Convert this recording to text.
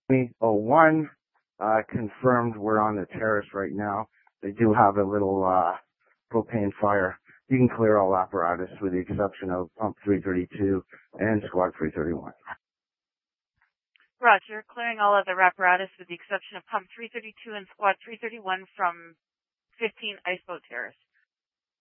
01, confirmed we're on the terrace right now. They do have a little propane fire. You can clear all apparatus with the exception of pump 332 and squad 331. Roger. Clearing all other apparatus with the exception of pump 332 and squad 331 from 15 Iceboat Terrace.